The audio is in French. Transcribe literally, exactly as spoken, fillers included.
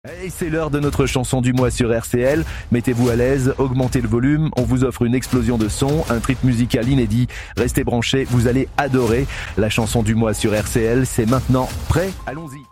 Et c'est l'heure de notre chanson du mois sur R C L. Mettez-vous à l'aise, augmentez le volume, on vous offre une explosion de son, un trip musical inédit. Restez branchés, vous allez adorer. La chanson du mois sur R C L, c'est maintenant. Prêt ? Allons-y.